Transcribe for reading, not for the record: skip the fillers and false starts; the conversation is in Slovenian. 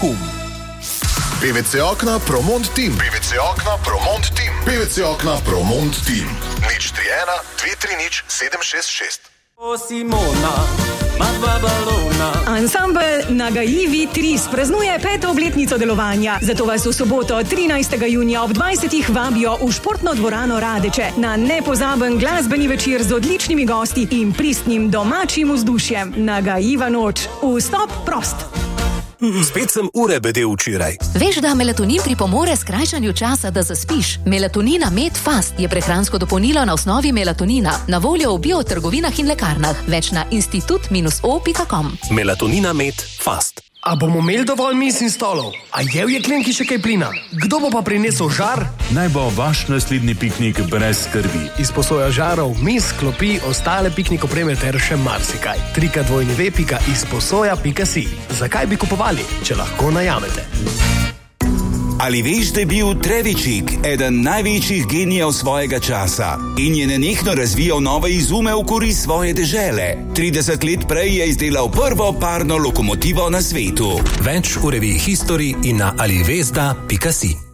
Bohum. PVC okna Promont Team. PVC okna Promont Team. PVC okna Promont Team. 031-230-766. Simona, ma dva balona. Ansambel Nagaivi 3 praznuje 5. obletnico delovanja, zato vas v soboto 13. junija ob 20. vabijo v športno dvorano Radeče na nepozaben glasbeni večer z odličnimi gosti in pristnim domačim vzdušjem. Nagaiva noč. Vstop prost. Spet sem ure bedel včeraj. Veš, da melatonin pripomore skrajšanju časa, da zaspiš? Melatonina Med Fast je prehransko dopolnilo na osnovi melatonina, na voljo v biotrgovinah in lekarnah. Več na institut-o.com. Melatonina Med Fast. A bomo imeli dovolj miz in stolov? A je v jeklenki še kaj plina? Kdo bo pa prinesel žar? Naj bo vaš naslednji piknik brez skrbi. Izposoja žarov, miz, klopi, ostale piknik opreme ter še marsikaj. www.izposoja.si. Zakaj bi kupovali, če lahko najamete? Ali veš, da je bil Trevičik eden največjih genijev svojega časa in je nenehno razvijal nove izume v korist svoje dežele? 30 let prej je izdelal prvo parno lokomotivo na svetu. Več v reviji History in na alivesda.si.